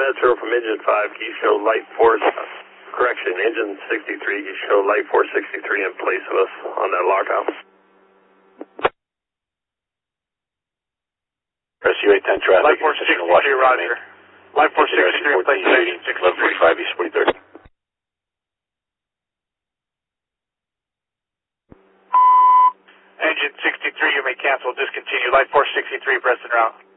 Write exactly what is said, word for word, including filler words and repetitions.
minutes zero from engine five. Can you show light force, uh, correction, engine sixty-three, can you show light force sixty-three in place of us on that lockout? Press U eight ten traffic. Light force sixty-three, roger. Light force sixty-three in place of engine sixty-three. eleven forty-five East forty-third. Engine sixty-three, you may cancel, discontinue. Light force sixty-three, Preston route.